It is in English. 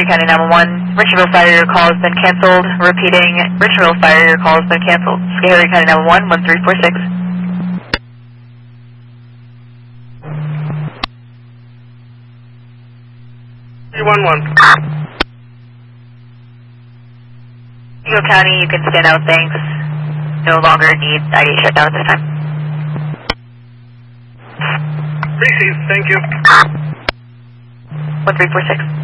Schoharie County 911, Richardville Fire, your call has been canceled. Repeating, Richardville Fire, your call has been canceled. Schoharie County 911, 1346. 311. Eagle County, you can stand out, thanks. No longer need ID shutdown at this time. Received, thank you. 1346.